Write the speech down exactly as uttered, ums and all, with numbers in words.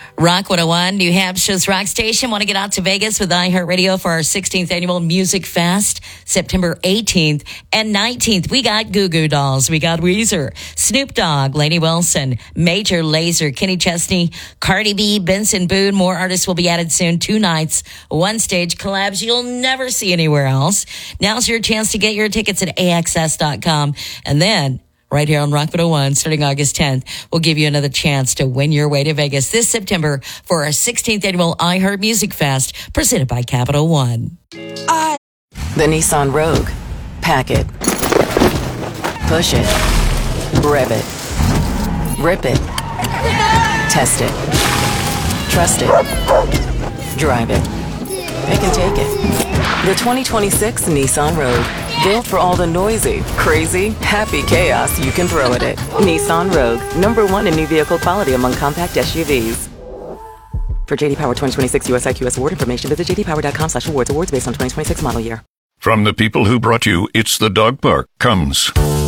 Rock one oh one, New Hampshire's rock station. Want to get out to Vegas with iHeartRadio for our sixteenth annual Music Fest, September eighteenth and nineteenth. We got Goo Goo Dolls. We got Weezer, Snoop Dogg, Lainey Wilson, Major Lazer, Kenny Chesney, Cardi B, Benson Boone. More artists will be added soon. Two nights, one stage, collabs you'll never see anywhere else. Now's your chance to get your tickets at A X S dot com. And then right here on Rock one oh one, starting August tenth, we'll give you another chance to win your way to Vegas this September for our sixteenth annual iHeart Music Fest, presented by Capital One. I- the Nissan Rogue. Pack it. Push it. Rev it. Rip it. Test it. Trust it. Drive it. Pick and take it. The twenty twenty-six Nissan Rogue. Built for all the noisy, crazy, happy chaos you can throw at it. Nissan Rogue, number one in new vehicle quality among compact S U Vs. For J D Power twenty twenty-six U S I Q S award information, visit j d power dot com slash awards. Awards based on twenty twenty-six model year. From the people who brought you It's the Dog Park comes